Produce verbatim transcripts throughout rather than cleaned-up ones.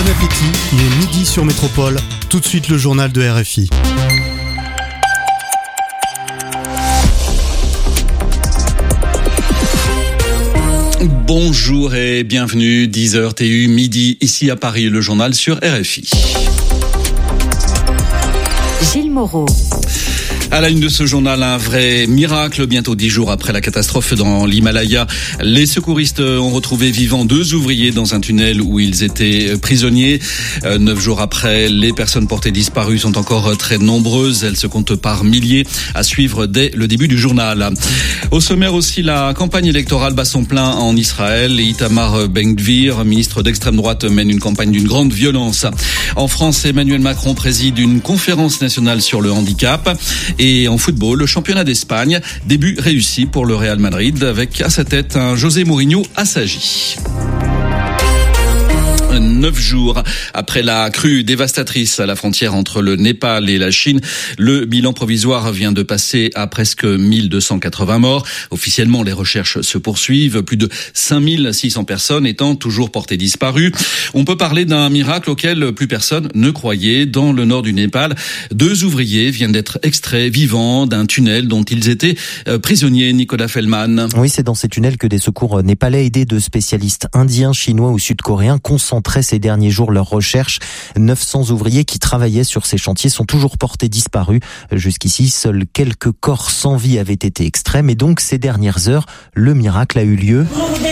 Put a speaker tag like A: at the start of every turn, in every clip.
A: appétit, il est midi sur Métropole. Tout de suite le journal de R F I.
B: Bonjour et bienvenue, dix heures T U, midi, ici à Paris, le journal sur R F I.
C: Gilles Moreau.
B: À la une de ce journal, un vrai miracle. Bientôt dix jours après la catastrophe dans l'Himalaya, les secouristes ont retrouvé vivants deux ouvriers dans un tunnel où ils étaient prisonniers. Euh, neuf jours après, les personnes portées disparues sont encore très nombreuses. Elles se comptent par milliers, à suivre dès le début du journal. Au sommaire aussi, la campagne électorale bat son plein en Israël. Itamar Ben-Gvir, ministre d'extrême droite, mène une campagne d'une grande violence. En France, Emmanuel Macron préside une conférence nationale sur le handicap. Et en football, le championnat d'Espagne, début réussi pour le Real Madrid avec à sa tête un José Mourinho assagi. Neuf jours après la crue dévastatrice à la frontière entre le Népal et la Chine, le bilan provisoire vient de passer à presque mille deux cent quatre-vingts morts. Officiellement, les recherches se poursuivent, plus de cinq mille six cents personnes étant toujours portées disparues. On peut parler d'un miracle auquel plus personne ne croyait. Dans le nord du Népal, deux ouvriers viennent d'être extraits vivants d'un tunnel dont ils étaient prisonniers. Nicolas Fellman.
D: Oui, c'est dans ces tunnels que des secours népalais aidés de spécialistes indiens, chinois ou sud-coréens concentrés ces derniers jours leurs recherches. neuf cents ouvriers qui travaillaient sur ces chantiers sont toujours portés disparus. Jusqu'ici, seuls quelques corps sans vie avaient été extraits, mais donc ces dernières heures, le miracle a eu lieu.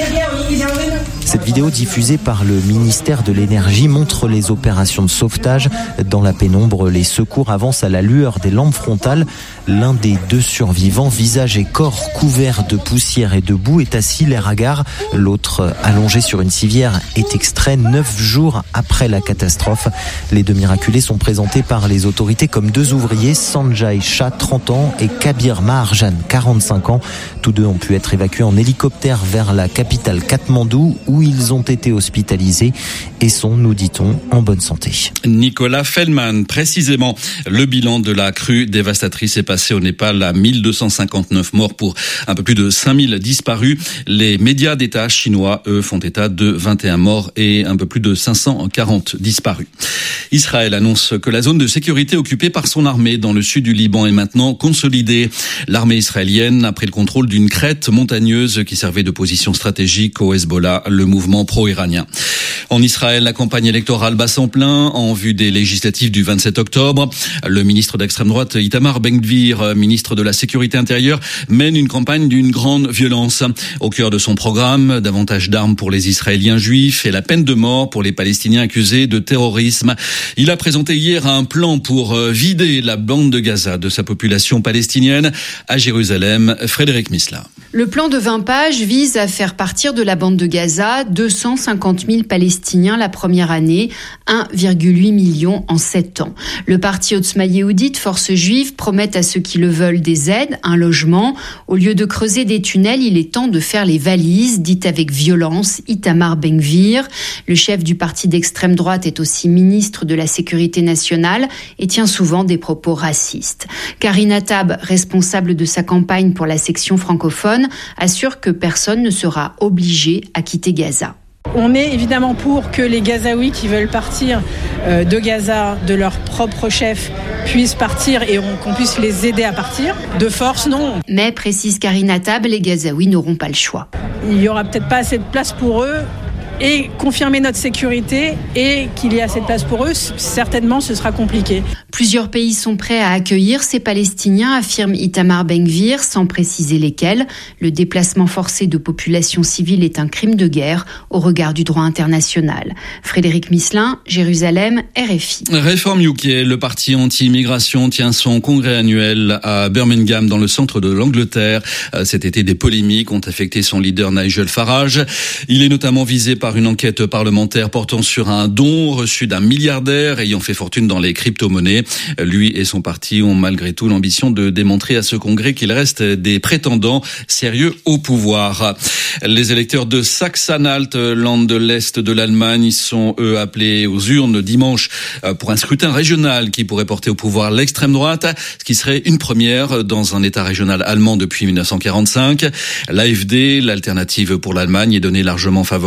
D: Cette vidéo diffusée par le ministère de l'Énergie montre les opérations de sauvetage. Dans la pénombre, les secours avancent à la lueur des lampes frontales. L'un des deux survivants, visage et corps couverts de poussière et de boue, est assis l'air hagard. L'autre, allongé sur une civière, est extrait neuf jours après la catastrophe. Les deux miraculés sont présentés par les autorités comme deux ouvriers, Sanjay Shah, trente ans, et Kabir Maharjan, quarante-cinq ans. Tous deux ont pu être évacués en hélicoptère vers la capitale Katmandou, où ils ont été hospitalisés et sont, nous dit-on, en bonne santé.
B: Nicolas Fellman, précisément, le bilan de la crue dévastatrice est passé au Népal à mille deux cent cinquante-neuf morts pour un peu plus de cinq mille disparus. Les médias d'État chinois, eux, font état de vingt et un morts et un peu plus de cinq cent quarante disparus. Israël annonce que la zone de sécurité occupée par son armée dans le sud du Liban est maintenant consolidée. L'armée israélienne a pris le contrôle d'une crête montagneuse qui servait de position stratégique au Hezbollah, le mouvement pro-iranien. En Israël, la campagne électorale bat son plein en vue des législatives du vingt-sept octobre. Le ministre d'extrême droite, Itamar Ben-Gvir, ministre de la Sécurité intérieure, mène une campagne d'une grande violence. Au cœur de son programme, davantage d'armes pour les Israéliens juifs et la peine de mort pour les Palestiniens accusés de terrorisme. Il a présenté hier un plan pour vider la bande de Gaza de sa population palestinienne. À Jérusalem, Frédéric Misla.
E: Le plan de vingt pages vise à faire partir de la bande de Gaza deux cent cinquante mille Palestiniens la première année, un virgule huit million en sept ans. Le parti Otzma Yehudit, force juive, promet à ceux qui le veulent des aides, un logement. Au lieu de creuser des tunnels, il est temps de faire les valises, dit avec violence Itamar Ben-Gvir. Le chef du parti d'extrême droite est aussi ministre de la Sécurité nationale et tient souvent des propos racistes. Karine Attab, responsable de sa campagne pour la section francophone, assure que personne ne sera obligé à quitter Gaza.
F: On est évidemment pour que les Gazaouis qui veulent partir de Gaza, de leur propre chef, puissent partir et qu'on puisse les aider à partir. De force, non.
E: Mais, précise Karine Attab, les Gazaouis n'auront pas le choix.
F: Il n'y aura peut-être pas assez de place pour eux. Et confirmer notre sécurité et qu'il y ait assez de place pour eux, certainement ce sera compliqué.
E: Plusieurs pays sont prêts à accueillir ces Palestiniens, affirme Itamar Ben-Gvir, sans préciser lesquels. Le déplacement forcé de populations civiles est un crime de guerre au regard du droit international. Frédéric Misselin, Jérusalem, R F I.
B: Reform U K, le parti anti-immigration, tient son congrès annuel à Birmingham, dans le centre de l'Angleterre. Cet été, des polémiques ont affecté son leader Nigel Farage. Il est notamment visé par une enquête parlementaire portant sur un don reçu d'un milliardaire ayant fait fortune dans les crypto-monnaies. Lui et son parti ont malgré tout l'ambition de démontrer à ce congrès qu'il reste des prétendants sérieux au pouvoir. Les électeurs de Saxe-Anhalt, land de l'Est de l'Allemagne, sont eux appelés aux urnes dimanche pour un scrutin régional qui pourrait porter au pouvoir l'extrême droite, ce qui serait une première dans un État régional allemand depuis mille neuf cent quarante-cinq. L'A F D, l'alternative pour l'Allemagne, est donnée largement favorite par les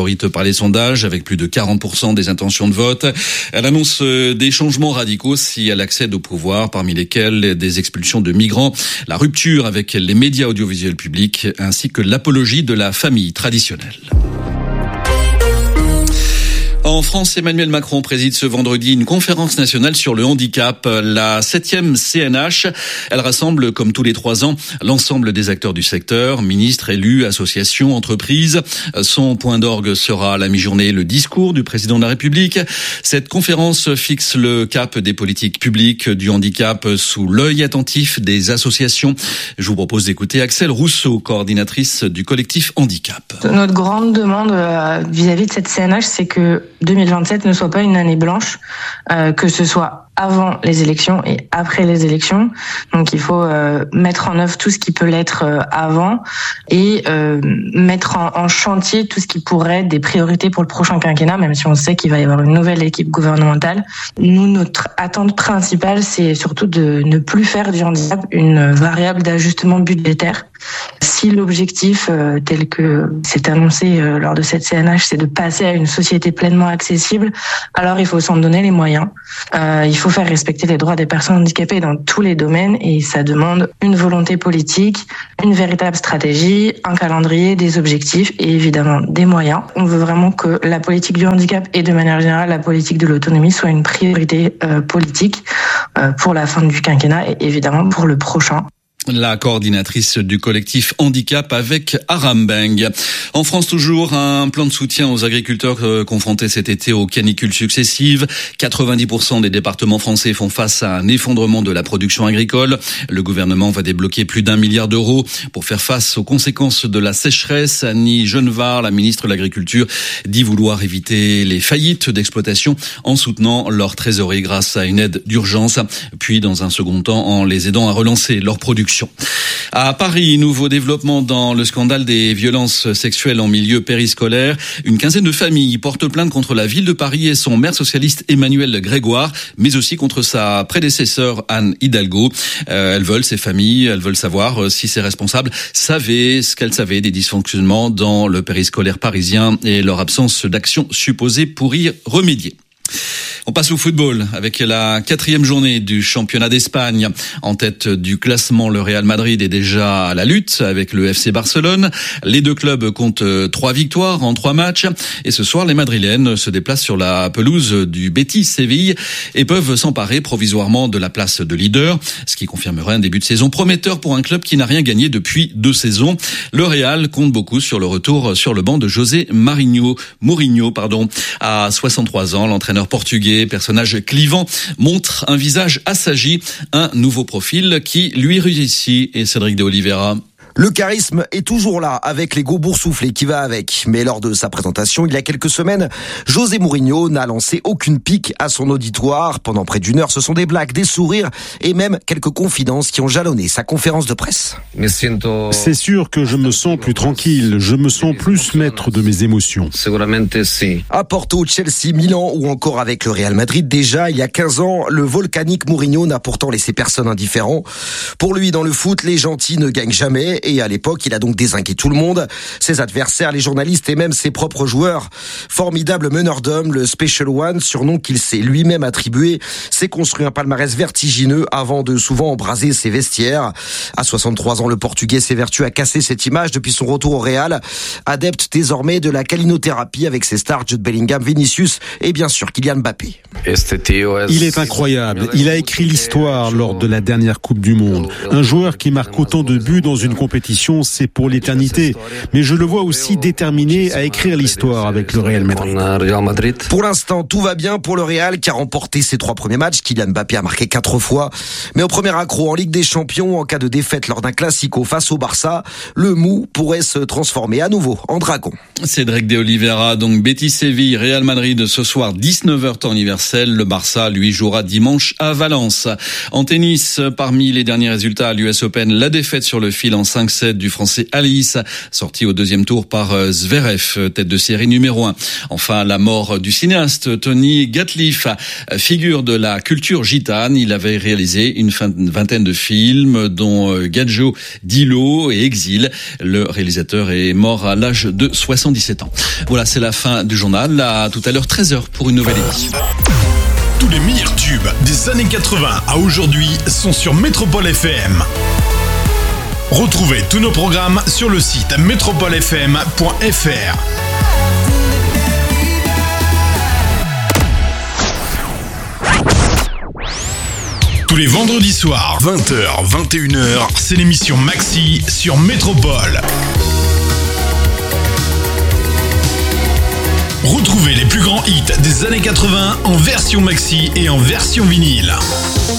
B: les sondages avec plus de quarante pour cent des intentions de vote. Elle annonce des changements radicaux si elle accède au pouvoir, parmi lesquels des expulsions de migrants, la rupture avec les médias audiovisuels publics ainsi que l'apologie de la famille traditionnelle. En France, Emmanuel Macron préside ce vendredi une conférence nationale sur le handicap, la septième C N H. Elle rassemble, comme tous les trois ans, l'ensemble des acteurs du secteur, ministres, élus, associations, entreprises. Son point d'orgue sera à la mi-journée le discours du président de la République. Cette conférence fixe le cap des politiques publiques du handicap sous l'œil attentif des associations. Je vous propose d'écouter Axelle Rousseau, coordinatrice du collectif Handicap.
C: Notre grande demande vis-à-vis de cette C N H, c'est que deux mille vingt-sept ne soit pas une année blanche, euh, que ce soit avant les élections et après les élections. Donc il faut euh, mettre en œuvre tout ce qui peut l'être euh, avant et euh, mettre en, en chantier tout ce qui pourrait être des priorités pour le prochain quinquennat, même si on sait qu'il va y avoir une nouvelle équipe gouvernementale. Nous, notre attente principale, c'est surtout de ne plus faire du handicap une variable d'ajustement budgétaire. Si l'objectif, euh, tel que c'est annoncé euh, lors de cette C N H, c'est de passer à une société pleinement accessible, alors il faut s'en donner les moyens. Euh, il faut faire respecter les droits des personnes handicapées dans tous les domaines et ça demande une volonté politique, une véritable stratégie, un calendrier, des objectifs et évidemment des moyens. On veut vraiment que la politique du handicap et de manière générale la politique de l'autonomie soit une priorité euh, politique euh, pour la fin du quinquennat et évidemment pour le prochain.
B: La coordinatrice du collectif Handicap avec Aram Beng. En France toujours, un plan de soutien aux agriculteurs confrontés cet été aux canicules successives. quatre-vingt-dix pour cent des départements français font face à un effondrement de la production agricole. Le gouvernement va débloquer plus d'un milliard d'euros pour faire face aux conséquences de la sécheresse. Annie Genevard, la ministre de l'Agriculture, dit vouloir éviter les faillites d'exploitation en soutenant leur trésorerie grâce à une aide d'urgence, puis dans un second temps en les aidant à relancer leur production. À Paris, nouveau développement dans le scandale des violences sexuelles en milieu périscolaire. Une quinzaine de familles portent plainte contre la ville de Paris et son maire socialiste Emmanuel Grégoire, mais aussi contre sa prédécesseur Anne Hidalgo. Euh, elles veulent, ces familles, elles veulent savoir si ces responsables savaient ce qu'elles savaient des dysfonctionnements dans le périscolaire parisien et leur absence d'action supposée pour y remédier. On passe au football avec la quatrième journée du championnat d'Espagne. En tête du classement, le Real Madrid est déjà à la lutte avec le F C Barcelone. Les deux clubs comptent trois victoires en trois matchs. Et ce soir, les Madrilènes se déplacent sur la pelouse du Betis Séville et peuvent s'emparer provisoirement de la place de leader, ce qui confirmerait un début de saison prometteur pour un club qui n'a rien gagné depuis deux saisons. Le Real compte beaucoup sur le retour sur le banc de José Mourinho. Mourinho, pardon. À soixante-trois ans, l'entraîneur portugais, personnage clivant, montre un visage assagi, un nouveau profil qui lui réussit. Et Cédric de Oliveira.
G: Le charisme est toujours là, avec l'ego boursouflé qui va avec. Mais lors de sa présentation, il y a quelques semaines, José Mourinho n'a lancé aucune pique à son auditoire. Pendant près d'une heure, ce sont des blagues, des sourires et même quelques confidences qui ont jalonné sa conférence de presse.
H: C'est sûr que je me sens plus tranquille, je me sens plus maître de mes émotions.
G: À Porto, Chelsea, Milan ou encore avec le Real Madrid, déjà il y a quinze ans, le volcanique Mourinho n'a pourtant laissé personne indifférent. Pour lui, dans le foot, les gentils ne gagnent jamais. Et à l'époque, il a donc dézingué tout le monde, ses adversaires, les journalistes et même ses propres joueurs. Formidable meneur d'hommes, le Special One, surnom qu'il s'est lui-même attribué, s'est construit un palmarès vertigineux avant de souvent embraser ses vestiaires. À soixante-trois ans, le Portugais s'évertue à casser cette image depuis son retour au Real, adepte désormais de la calinothérapie avec ses stars Jude Bellingham, Vinicius et bien sûr Kylian Mbappé.
H: Il est incroyable, il a écrit l'histoire lors de la dernière Coupe du Monde. Un joueur qui marque autant de buts dans une compétition, c'est pour l'éternité. Mais je le vois aussi déterminé à écrire l'histoire avec le Real Madrid.
G: Pour l'instant, tout va bien pour le Real qui a remporté ses trois premiers matchs. Kylian Mbappé a marqué quatre fois. Mais au premier accro en Ligue des Champions, en cas de défaite lors d'un classico face au Barça, le mou pourrait se transformer à nouveau en dragon.
B: Cédric de Oliveira, donc Betis Séville, Real Madrid ce soir dix-neuf heures temps universel. Le Barça, lui, jouera dimanche à Valence. En tennis, parmi les derniers résultats à l'U S Open, la défaite sur le fil en cinq cinq sept du français Alice, sorti au deuxième tour par Zverev, tête de série numéro un. Enfin, la mort du cinéaste Tony Gatliff, figure de la culture gitane. Il avait réalisé une vingtaine de films, dont Gadjo, Dilo et Exil. Le réalisateur est mort à l'âge de soixante-dix-sept ans. Voilà, c'est la fin du journal. À tout à l'heure, treize heures pour une nouvelle édition.
I: Tous les meilleurs tubes des années quatre-vingts à aujourd'hui sont sur Métropole F M. Retrouvez tous nos programmes sur le site métropole f m point f r. Tous les vendredis soirs, vingt heures, vingt et une heures, c'est l'émission Maxi sur Métropole. Retrouvez les plus grands hits des années quatre-vingts en version maxi et en version vinyle.